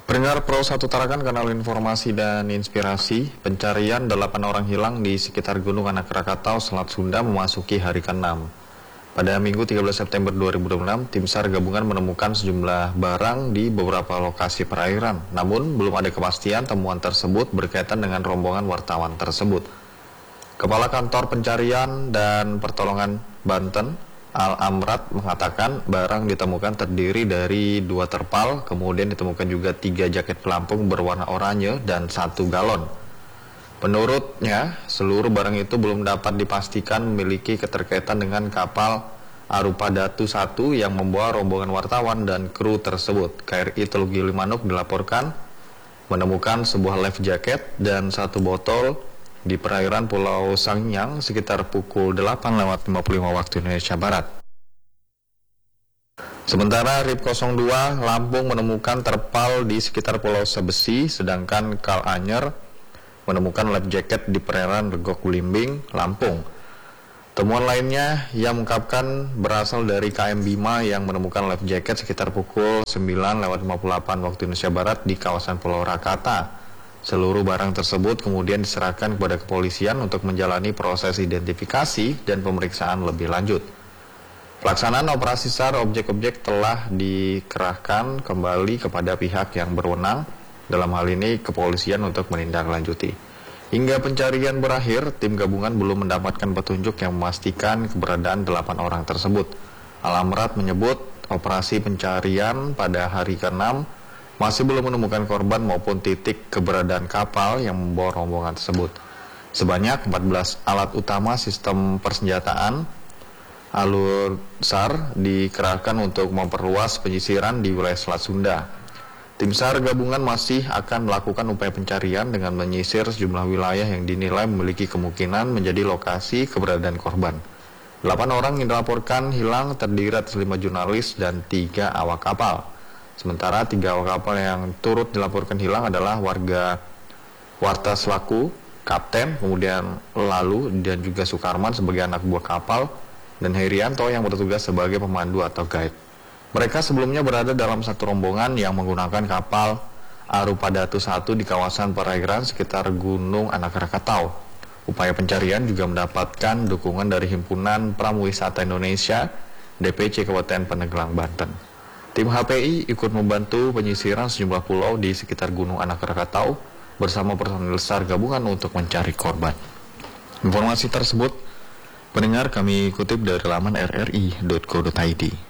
Pendengar Pro 1 Tarakan, kanal informasi dan inspirasi. Pencarian 8 orang hilang di sekitar Gunung Anak Krakatau, Selat Sunda memasuki hari ke-6. Pada Minggu 13 September 2026, tim SAR gabungan menemukan sejumlah barang di beberapa lokasi perairan. Namun, belum ada kepastian temuan tersebut berkaitan dengan rombongan wartawan tersebut. Kepala Kantor Pencarian dan Pertolongan Banten, Al-Amrat, mengatakan barang ditemukan terdiri dari 2 terpal, kemudian ditemukan juga 3 jaket pelampung berwarna oranye dan 1 galon. Menurutnya, seluruh barang itu belum dapat dipastikan memiliki keterkaitan dengan kapal Arupa Datu 1 yang membawa rombongan wartawan dan kru tersebut. KRI Teluk Gilimanuk dilaporkan menemukan sebuah life jacket dan 1 botol di perairan Pulau Sangyang sekitar pukul 8:55 waktu Indonesia Barat. Sementara RIP 02 Lampung menemukan terpal di sekitar Pulau Sebesi, sedangkan Kal Anyer menemukan life jacket di perairan Regok Gulimbing, Lampung. Temuan lainnya yang mengungkapkan berasal dari KM Bima yang menemukan life jacket sekitar pukul 9:58 waktu Indonesia Barat di kawasan Pulau Rakata. Seluruh barang tersebut kemudian diserahkan kepada kepolisian untuk menjalani proses identifikasi dan pemeriksaan lebih lanjut. Pelaksanaan operasi SAR objek-objek telah dikerahkan kembali kepada pihak yang berwenang, dalam hal ini kepolisian, untuk menindaklanjuti. Hingga pencarian berakhir, tim gabungan belum mendapatkan petunjuk yang memastikan keberadaan 8 orang tersebut. Al-Amrat menyebut operasi pencarian pada hari ke-6 masih belum menemukan korban maupun titik keberadaan kapal yang membawa rombongan tersebut. Sebanyak 14 alat utama sistem persenjataan alur SAR dikerahkan untuk memperluas penyisiran di wilayah Selat Sunda. Tim SAR gabungan masih akan melakukan upaya pencarian dengan menyisir sejumlah wilayah yang dinilai memiliki kemungkinan menjadi lokasi keberadaan korban. 8 orang yang dilaporkan hilang terdiri atas 5 jurnalis dan 3 awak kapal. Sementara 3 awak kapal yang turut dilaporkan hilang adalah warga Warta selaku kapten, kemudian Lalu dan juga Sukarman sebagai anak buah kapal, dan Herianto yang bertugas sebagai pemandu atau guide. Mereka sebelumnya berada dalam satu rombongan yang menggunakan kapal Arupa Datu 1 di kawasan perairan sekitar Gunung Anak Krakatau. Upaya pencarian juga mendapatkan dukungan dari Himpunan Pramuwisata Indonesia DPC Kabupaten Pandeglang, Banten. Tim HPI ikut membantu penyisiran sejumlah pulau di sekitar Gunung Anak Krakatau bersama personil SAR gabungan untuk mencari korban. Informasi tersebut pendengar kami kutip dari laman rri.co.id.